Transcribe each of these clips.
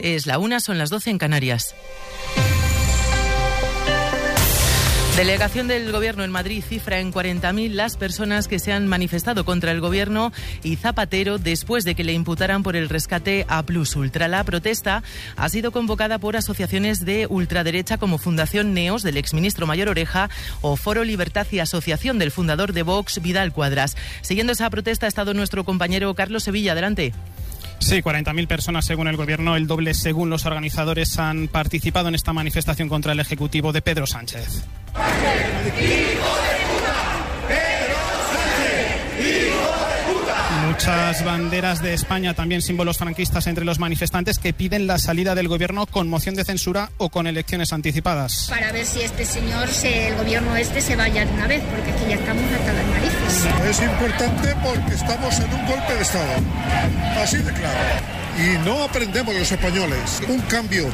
Es la 1, son las 12 en Canarias. Delegación del Gobierno en Madrid cifra en 40.000 las personas que se han manifestado contra el Gobierno y Zapatero después de que le imputaran por el rescate a Plus Ultra. La protesta ha sido convocada por asociaciones de ultraderecha como Fundación Neos del exministro Mayor Oreja o Foro Libertad y Asociación del fundador de Vox, Vidal Cuadras. Siguiendo esa protesta ha estado nuestro compañero Carlos Sevilla. Adelante. Sí, 40.000 personas según el Gobierno, el doble según los organizadores, han participado en esta manifestación contra el Ejecutivo de Pedro Sánchez. Muchas banderas de España, también símbolos franquistas entre los manifestantes que piden la salida del Gobierno con moción de censura o con elecciones anticipadas. Para ver si este señor, el Gobierno se vaya de una vez, porque aquí ya estamos hasta las narices. Es importante porque estamos en un golpe de Estado, así de claro. Y no aprendemos los españoles. Un cambio,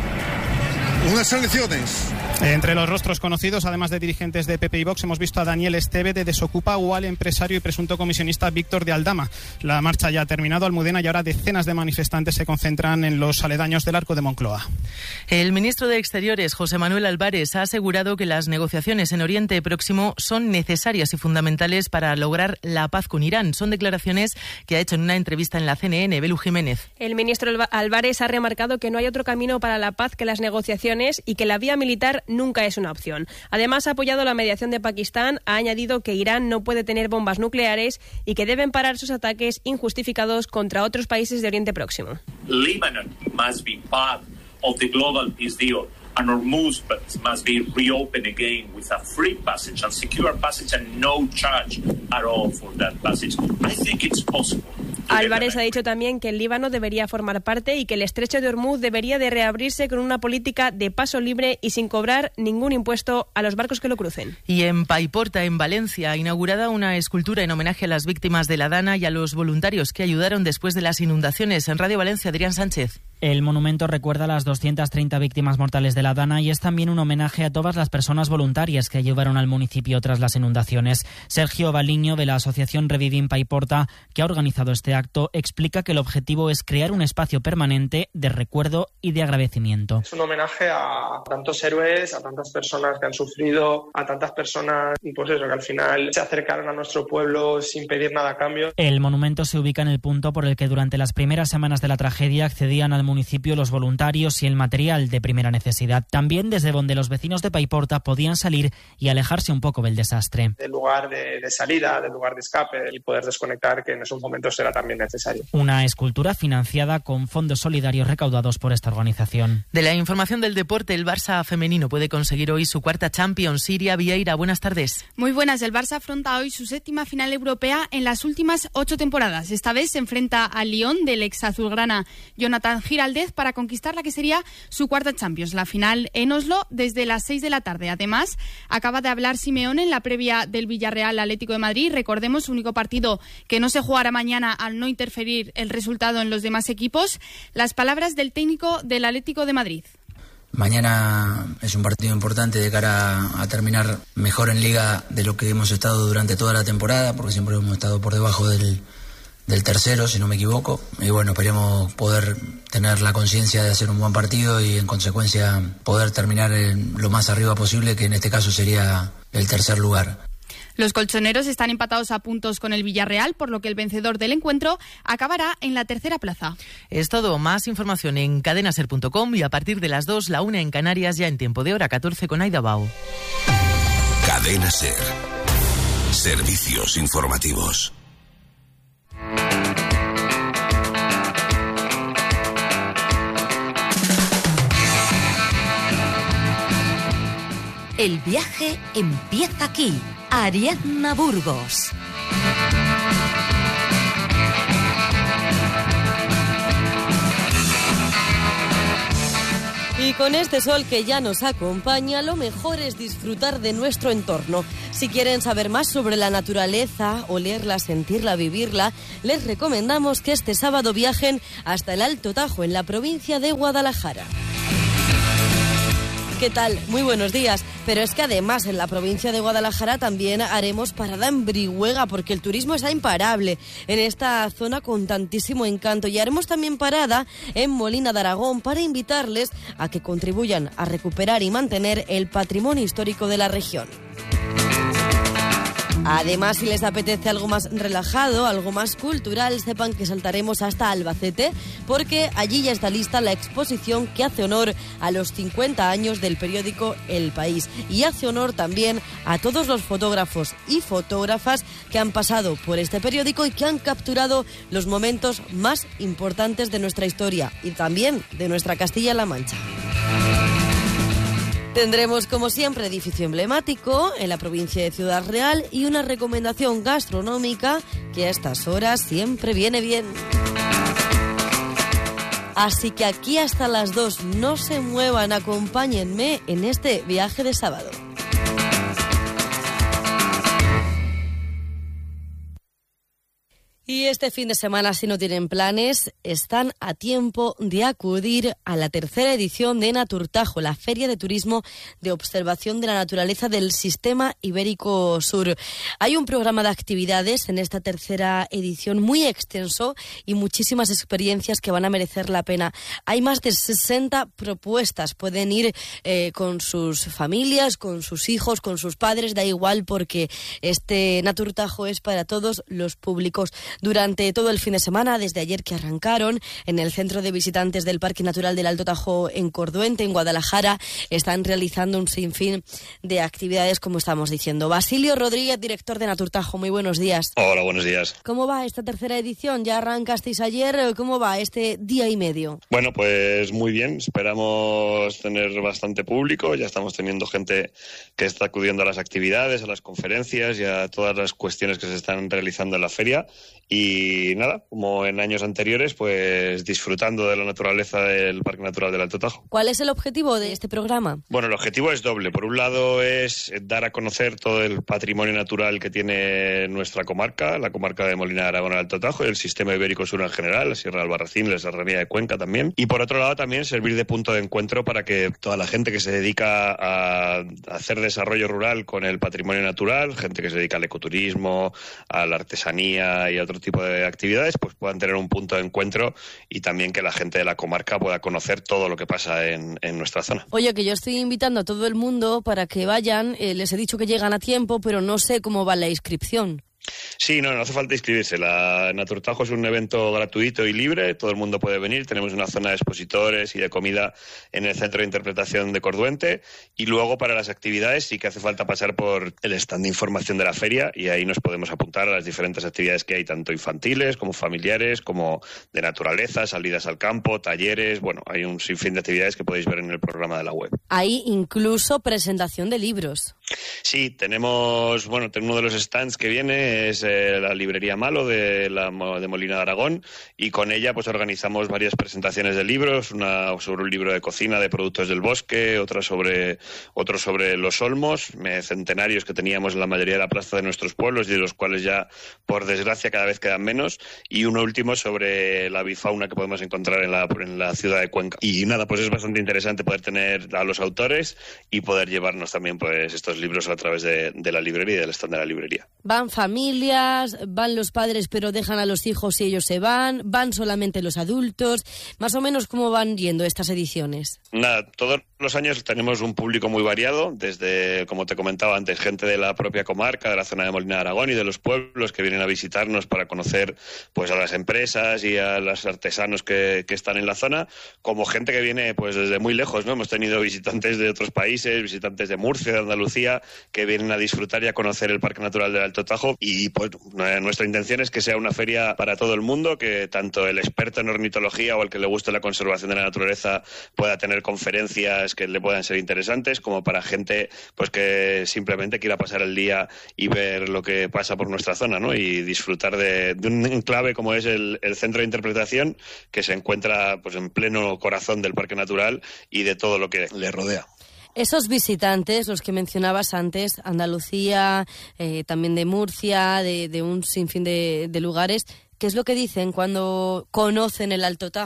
unas elecciones. Entre los rostros conocidos, además de dirigentes de PP y Vox, hemos visto a Daniel Esteve de Desocupa o al empresario y presunto comisionista Víctor de Aldama. La marcha ya ha terminado, Almudena, y ahora decenas de manifestantes se concentran en los aledaños del Arco de Moncloa. El ministro de Exteriores, José Manuel Álvarez, ha asegurado que las negociaciones en Oriente Próximo son necesarias y fundamentales para lograr la paz con Irán. Son declaraciones que ha hecho en una entrevista en la CNN. Belu Jiménez. El ministro Álvarez ha remarcado que no hay otro camino para la paz que las negociaciones y que la vía militar nunca es una opción. Además, ha apoyado la mediación de Pakistán, ha añadido que Irán no puede tener bombas nucleares y que deben parar sus ataques injustificados contra otros países de Oriente Próximo. Lebanon must be part of the global peace deal. And Hormuz must be reopened again with a free passage and secure passage and no charge at all for that passage. I think it's possible. Álvarez ha dicho también que el Líbano debería formar parte y que el estrecho de Hormuz debería de reabrirse con una política de paso libre y sin cobrar ningún impuesto a los barcos que lo crucen. Y en Paiporta, en Valencia, inaugurada una escultura en homenaje a las víctimas de la Dana y a los voluntarios que ayudaron después de las inundaciones. En Radio Valencia, Adrián Sánchez. El monumento recuerda a las 230 víctimas mortales de la Dana y es también un homenaje a todas las personas voluntarias que ayudaron al municipio tras las inundaciones. Sergio Baliño, de la asociación Revivim Paiporta, que ha organizado este acto, explica que el objetivo es crear un espacio permanente de recuerdo y de agradecimiento. Es un homenaje a tantos héroes, a tantas personas que han sufrido, a tantas personas pues eso, que al final se acercaron a nuestro pueblo sin pedir nada a cambio. El monumento se ubica en el punto por el que durante las primeras semanas de la tragedia accedían al municipio los voluntarios y el material de primera necesidad. También desde donde los vecinos de Paiporta podían salir y alejarse un poco del desastre. Del lugar de salida, del lugar de escape y poder desconectar, que en esos momentos era también necesario. Una escultura financiada con fondos solidarios recaudados por esta organización. De la información del deporte, el Barça femenino puede conseguir hoy su cuarta Champions. Siria Vieira, buenas tardes. Muy buenas. El Barça afronta hoy su séptima final europea en las últimas 8 temporadas. Esta vez se enfrenta al Lyon del ex azulgrana Jonathan Giraldez para conquistar la que sería su cuarta Champions. La final en Oslo desde las 6 de la tarde. Además, acaba de hablar Simeone en la previa del Villarreal Atlético de Madrid. Recordemos, único partido que no se jugará mañana al no interferir el resultado en los demás equipos. Las palabras del técnico del Atlético de Madrid. Mañana es un partido importante de cara a terminar mejor en Liga de lo que hemos estado durante toda la temporada, porque siempre hemos estado por debajo del tercero, si no me equivoco. Y bueno, esperemos poder tener la conciencia de hacer un buen partido y en consecuencia poder terminar lo más arriba posible, que en este caso sería el tercer lugar. Los colchoneros están empatados a puntos con el Villarreal, por lo que el vencedor del encuentro acabará en la tercera plaza. Es todo. Más información en cadenaser.com y a partir de las 2, la 1 en Canarias, ya en tiempo de hora 14 con Aida Bao. Cadena Ser. Servicios informativos. El viaje empieza aquí. Ariadna Burgos. Y con este sol que ya nos acompaña, lo mejor es disfrutar de nuestro entorno. Si quieren saber más sobre la naturaleza, olerla, sentirla, vivirla, les recomendamos que este sábado viajen hasta el Alto Tajo, en la provincia de Guadalajara. ¿Qué tal? Muy buenos días. Pero es que además en la provincia de Guadalajara también haremos parada en Brihuega, porque el turismo está imparable en esta zona con tantísimo encanto. Y haremos también parada en Molina de Aragón para invitarles a que contribuyan a recuperar y mantener el patrimonio histórico de la región. Además, si les apetece algo más relajado, algo más cultural, sepan que saltaremos hasta Albacete, porque allí ya está lista la exposición que hace honor a los 50 años del periódico El País. Y hace honor también a todos los fotógrafos y fotógrafas que han pasado por este periódico y que han capturado los momentos más importantes de nuestra historia y también de nuestra Castilla-La Mancha. Tendremos, como siempre, edificio emblemático en la provincia de Ciudad Real y una recomendación gastronómica que a estas horas siempre viene bien. Así que aquí hasta las 2, no se muevan, acompáñenme en este viaje de sábado. Y este fin de semana, si no tienen planes, están a tiempo de acudir a la tercera edición de Naturtajo, la Feria de Turismo de Observación de la Naturaleza del Sistema Ibérico Sur. Hay un programa de actividades en esta tercera edición muy extenso y muchísimas experiencias que van a merecer la pena. Hay más de 60 propuestas. Pueden ir con sus familias, con sus hijos, con sus padres, da igual, porque este Naturtajo es para todos los públicos. Durante todo el fin de semana, desde ayer que arrancaron, en el Centro de Visitantes del Parque Natural del Alto Tajo en Corduente, en Guadalajara, están realizando un sinfín de actividades, como estamos diciendo. Basilio Rodríguez, director de Naturtajo, muy buenos días. Hola, buenos días. ¿Cómo va esta tercera edición? ¿Ya arrancasteis ayer? ¿Cómo va este día y medio? Bueno, pues muy bien. Esperamos tener bastante público. Ya estamos teniendo gente que está acudiendo a las actividades, a las conferencias y a todas las cuestiones que se están realizando en la feria. Y nada, como en años anteriores, pues disfrutando de la naturaleza del Parque Natural del Alto Tajo. ¿Cuál es el objetivo de este programa? Bueno, el objetivo es doble. Por un lado es dar a conocer todo el patrimonio natural que tiene nuestra comarca, la comarca de Molina de Aragón, Alto Tajo, y el sistema ibérico sur en general, la Sierra de Albarracín, la Serranía de Cuenca también. Y por otro lado también servir de punto de encuentro para que toda la gente que se dedica a hacer desarrollo rural con el patrimonio natural, gente que se dedica al ecoturismo, a la artesanía y a otro tipo de actividades, pues puedan tener un punto de encuentro y también que la gente de la comarca pueda conocer todo lo que pasa en nuestra zona. Oye, que yo estoy invitando a todo el mundo para que vayan, les he dicho que llegan a tiempo, pero no sé cómo va la inscripción. Sí, no hace falta inscribirse. La Naturtajo es un evento gratuito y libre, todo el mundo puede venir. Tenemos una zona de expositores y de comida en el Centro de Interpretación de Corduente y luego para las actividades sí que hace falta pasar por el stand de información de la feria y ahí nos podemos apuntar a las diferentes actividades que hay, tanto infantiles como familiares, como de naturaleza, salidas al campo, talleres. Bueno, hay un sinfín de actividades que podéis ver en el programa de la web. Hay incluso presentación de libros. Sí, tenemos, uno de los stands que viene es la librería Malo de Molina de Aragón y con ella pues organizamos varias presentaciones de libros, una sobre un libro de cocina de productos del bosque, otro sobre los olmos centenarios que teníamos en la mayoría de la plaza de nuestros pueblos y de los cuales ya por desgracia cada vez quedan menos, y uno último sobre la avifauna que podemos encontrar en la ciudad de Cuenca. Y nada, pues es bastante interesante poder tener a los autores y poder llevarnos también pues estos libros a través de la librería y del stand de la librería. Van familias, van los padres pero dejan a los hijos y ellos se van solamente los adultos, más o menos ¿cómo van yendo estas ediciones? Nada, todos los años tenemos un público muy variado, desde, como te comentaba antes, gente de la propia comarca, de la zona de Molina de Aragón y de los pueblos que vienen a visitarnos para conocer pues a las empresas y a los artesanos que están en la zona, como gente que viene pues desde muy lejos, ¿no? Hemos tenido visitantes de otros países, visitantes de Murcia, de Andalucía, que vienen a disfrutar y a conocer el Parque Natural del Alto Tajo y pues nuestra intención es que sea una feria para todo el mundo, que tanto el experto en ornitología o el que le guste la conservación de la naturaleza pueda tener conferencias que le puedan ser interesantes, como para gente pues que simplemente quiera pasar el día y ver lo que pasa por nuestra zona, ¿no? Y disfrutar de un enclave como es el Centro de Interpretación, que se encuentra pues en pleno corazón del Parque Natural y de todo lo que le rodea. Esos visitantes, los que mencionabas antes, Andalucía, también de Murcia, de un sinfín de lugares, ¿qué es lo que dicen cuando conocen el Alto Tajo?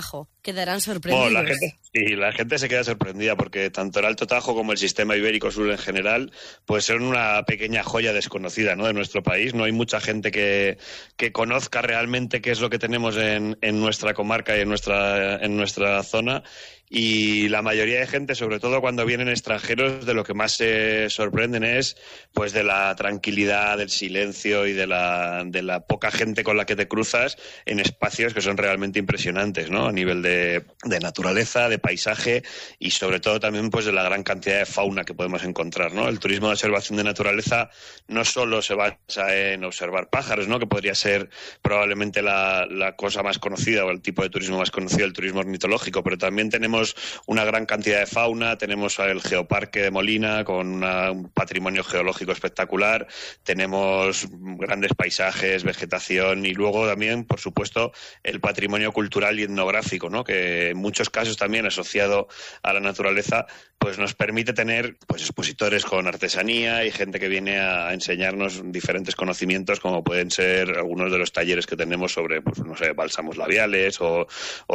Quedarán sorprendidos. Bueno, la gente se queda sorprendida porque tanto el Alto Tajo como el sistema ibérico sur en general pues son una pequeña joya desconocida, ¿no?, de nuestro país. No hay mucha gente que conozca realmente qué es lo que tenemos en nuestra comarca y en nuestra zona. Y la mayoría de gente, sobre todo cuando vienen extranjeros, de lo que más se sorprenden es pues de la tranquilidad, del silencio y de la poca gente con la que te cruzas en espacios que son realmente impresionantes, ¿no?, a nivel de naturaleza, de paisaje y sobre todo también pues de la gran cantidad de fauna que podemos encontrar, ¿no? El turismo de observación de naturaleza no solo se basa en observar pájaros, ¿no?, que podría ser probablemente la cosa más conocida o el tipo de turismo más conocido, el turismo ornitológico, pero también tenemos una gran cantidad de fauna, tenemos el Geoparque de Molina con un patrimonio geológico espectacular, tenemos grandes paisajes, vegetación y luego también, por supuesto, el patrimonio cultural y etnográfico, ¿no?, que en muchos casos también asociado a la naturaleza, pues nos permite tener pues expositores con artesanía y gente que viene a enseñarnos diferentes conocimientos, como pueden ser algunos de los talleres que tenemos sobre, pues no sé, bálsamos labiales o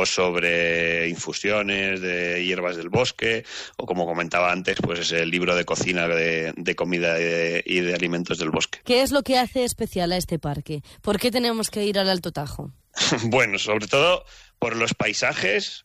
sobre infusiones de hierbas del bosque, o como comentaba antes, pues es el libro de cocina de comida y de alimentos del bosque. ¿Qué es lo que hace especial a este parque? ¿Por qué tenemos que ir al Alto Tajo? Bueno, sobre todo por los paisajes,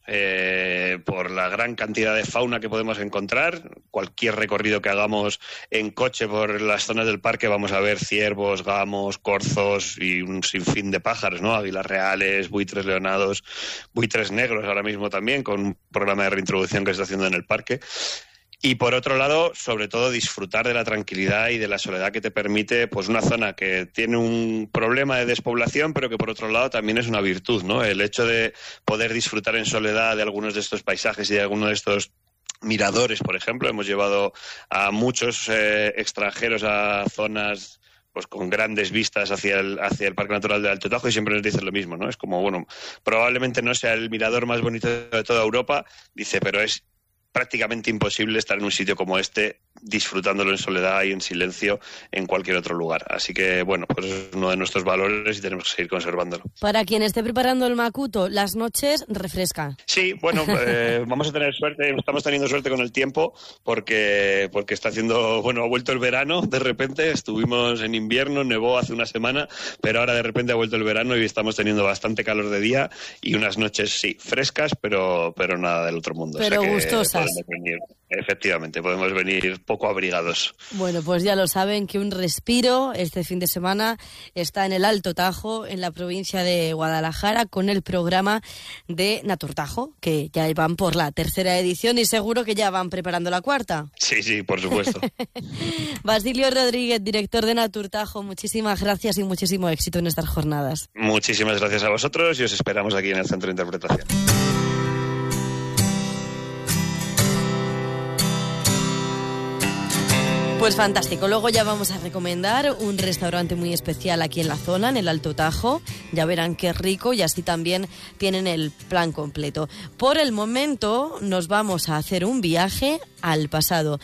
por la gran cantidad de fauna que podemos encontrar. Cualquier recorrido que hagamos en coche por las zonas del parque vamos a ver ciervos, gamos, corzos y un sinfín de pájaros, ¿no? Águilas reales, buitres leonados, buitres negros ahora mismo también, con un programa de reintroducción que se está haciendo en el parque. Y por otro lado, sobre todo, disfrutar de la tranquilidad y de la soledad que te permite pues una zona que tiene un problema de despoblación, pero que por otro lado también es una virtud, ¿no? El hecho de poder disfrutar en soledad de algunos de estos paisajes y de algunos de estos miradores, por ejemplo. Hemos llevado a muchos extranjeros a zonas pues con grandes vistas hacia el Parque Natural del Alto Tajo y siempre nos dicen lo mismo, ¿no? Es como, bueno, probablemente no sea el mirador más bonito de toda Europa, dice, pero es prácticamente imposible estar en un sitio como este disfrutándolo en soledad y en silencio en cualquier otro lugar. Así que, bueno, pues es uno de nuestros valores y tenemos que seguir conservándolo. Para quien esté preparando el Macuto, las noches refrescan. Sí, bueno, vamos a tener suerte, estamos teniendo suerte con el tiempo porque está haciendo, bueno, ha vuelto el verano de repente, estuvimos en invierno, nevó hace una semana, pero ahora de repente ha vuelto el verano y estamos teniendo bastante calor de día y unas noches, sí, frescas, pero nada del otro mundo. Pero o sea que gustosas. Efectivamente, podemos venir poco abrigados. Bueno, pues ya lo saben, que un respiro este fin de semana está en el Alto Tajo, en la provincia de Guadalajara, con el programa de Naturtajo, que ya van por la 3ª edición y seguro que ya van preparando la 4ª. Sí, por supuesto. Basilio Rodríguez, director de Naturtajo, muchísimas gracias y muchísimo éxito en estas jornadas. Muchísimas gracias a vosotros y os esperamos aquí en el Centro de Interpretación. Pues fantástico. Luego ya vamos a recomendar un restaurante muy especial aquí en la zona, en el Alto Tajo. Ya verán qué rico y así también tienen el plan completo. Por el momento nos vamos a hacer un viaje al pasado.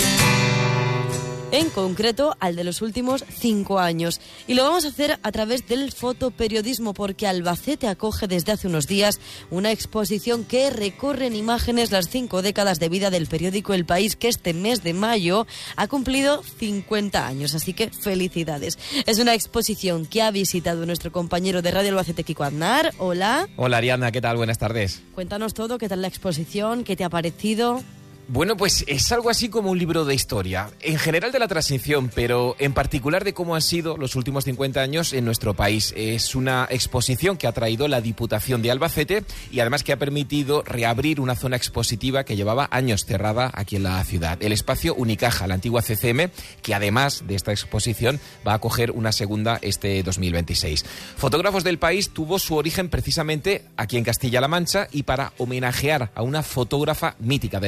En concreto, al de los últimos 5 años. Y lo vamos a hacer a través del fotoperiodismo, porque Albacete acoge desde hace unos días una exposición que recorre en imágenes las 5 décadas de vida del periódico El País, que este mes de mayo ha cumplido 50 años. Así que felicidades. Es una exposición que ha visitado nuestro compañero de Radio Albacete, Kiko Aznar. Hola. Hola, Ariadna, ¿qué tal? Buenas tardes. Cuéntanos todo, ¿qué tal la exposición? ¿Qué te ha parecido? Bueno, pues es algo así como un libro de historia, en general de la transición, pero en particular de cómo han sido los últimos 50 años en nuestro país. Es una exposición que ha traído la Diputación de Albacete y además que ha permitido reabrir una zona expositiva que llevaba años cerrada aquí en la ciudad. El espacio Unicaja, la antigua CCM, que además de esta exposición va a acoger una segunda este 2026. Fotógrafos del País tuvo su origen precisamente aquí en Castilla-La Mancha y para homenajear a una fotógrafa mítica de la tierra,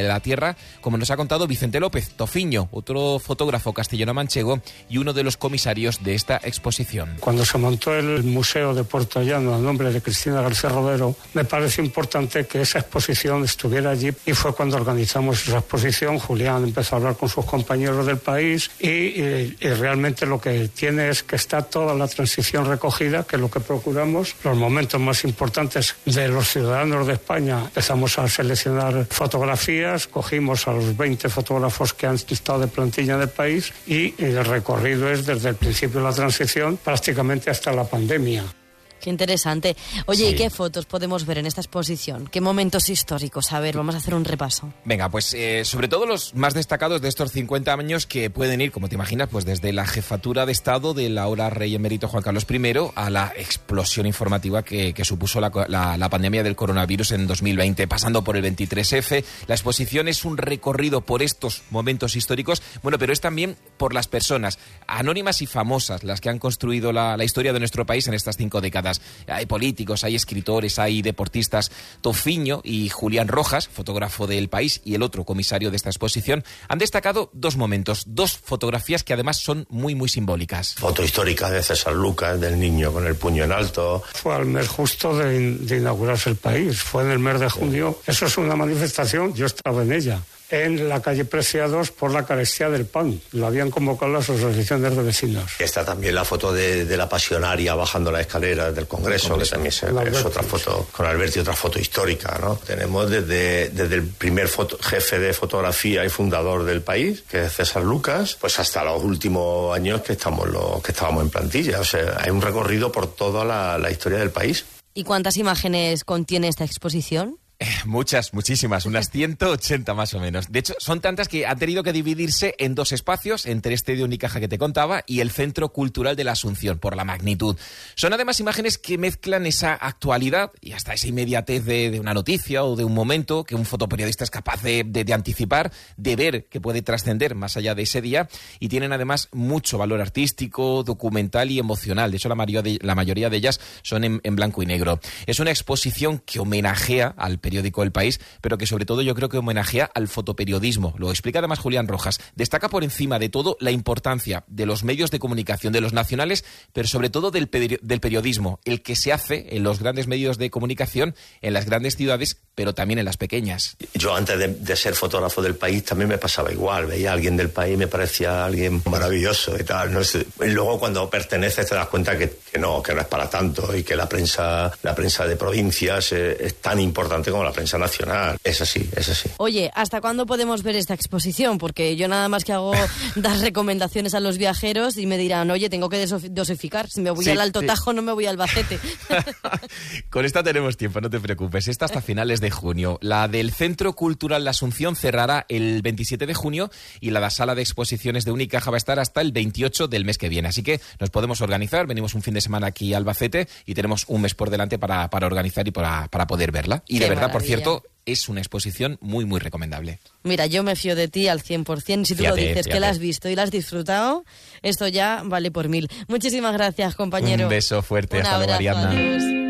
estará, como nos ha contado Vicente López Tofiño, otro fotógrafo castellano-manchego y uno de los comisarios de esta exposición. Cuando se montó el Museo de Puerto Llano a nombre de Cristina García Rodero, me pareció importante que esa exposición estuviera allí, y fue cuando organizamos esa exposición. Julián empezó a hablar con sus compañeros del país y realmente lo que tiene es que está toda la transición recogida, que es lo que procuramos, los momentos más importantes de los ciudadanos de España. Empezamos a seleccionar fotografías, cogimos a los 20 fotógrafos que han estado de plantilla en el país y el recorrido es desde el principio de la transición prácticamente hasta la pandemia. Qué interesante. Oye, Sí. ¿y qué fotos podemos ver en esta exposición? ¿Qué momentos históricos? A ver, vamos a hacer un repaso. Venga, pues sobre todo los más destacados de estos 50 años, que pueden ir, como te imaginas, pues desde la jefatura de Estado del ahora rey emérito Juan Carlos I a la explosión informativa que supuso la pandemia del coronavirus en 2020, pasando por el 23F. La exposición es un recorrido por estos momentos históricos, bueno, pero es también por las personas anónimas y famosas, las que han construido la historia de nuestro país en estas 5 décadas. Hay políticos, hay escritores, hay deportistas. Tofiño y Julián Rojas, fotógrafo del País y el otro comisario de esta exposición, han destacado 2 momentos, 2 fotografías que además son muy, muy simbólicas. Foto histórica de César Lucas, del niño con el puño en alto. Fue al mes justo de inaugurarse el país, fue en el mes de junio. Eso es una manifestación, yo estaba en ella, en la calle Preciados por la carestía del pan. Lo habían convocado las asociaciones de vecinos. Está también la foto de la pasionaria bajando las escaleras del Congreso, que también es otra foto con Alberti, otra foto histórica, ¿no? Tenemos desde el primer jefe de fotografía y fundador del país, que es César Lucas, pues hasta los últimos años que estábamos en plantilla. O sea, hay un recorrido por toda la historia del país. ¿Y cuántas imágenes contiene esta exposición? Muchas, muchísimas, unas 180 más o menos. De hecho, son tantas que han tenido que dividirse en 2 espacios, entre este de Unicaja que te contaba y el Centro Cultural de la Asunción, por la magnitud. Son además imágenes que mezclan esa actualidad y hasta esa inmediatez de una noticia o de un momento que un fotoperiodista es capaz de anticipar, de ver que puede trascender más allá de ese día, y tienen además mucho valor artístico, documental y emocional. De hecho, la mayoría de ellas son en blanco y negro. Es una exposición que homenajea al periódico El País, pero que sobre todo yo creo que homenajea al fotoperiodismo. Lo explica además Julián Rojas. Destaca por encima de todo la importancia de los medios de comunicación, de los nacionales, pero sobre todo del periodismo, el que se hace en los grandes medios de comunicación, en las grandes ciudades, pero también en las pequeñas. Yo antes de ser fotógrafo del País también me pasaba igual. Veía a alguien del País, me parecía alguien maravilloso y tal. No sé. Y luego cuando perteneces te das cuenta que no es para tanto, y que la prensa de provincias es tan importante como la prensa nacional. Es así. Oye, ¿hasta cuándo podemos ver esta exposición? Porque yo nada más que hago dar recomendaciones a los viajeros y me dirán, oye, tengo que dosificar. Si me voy al Alto Tajo, no me voy al Albacete. Con esta tenemos tiempo, no te preocupes. Esta hasta finales de junio. La del Centro Cultural La Asunción cerrará el 27 de junio y la sala de exposiciones de Unicaja va a estar hasta el 28 del mes que viene. Así que nos podemos organizar. Venimos un fin de semana aquí a Albacete y tenemos un mes por delante para organizar y para poder verla. Y de verdad, por cierto, es una exposición muy, muy recomendable. Mira, yo me fío de ti al 100%. Si tú lo dices, que la has visto y la has disfrutado, esto ya vale por 1000. Muchísimas gracias, compañero. Un beso fuerte. Hasta luego, abrazo, Ariadna. adiós.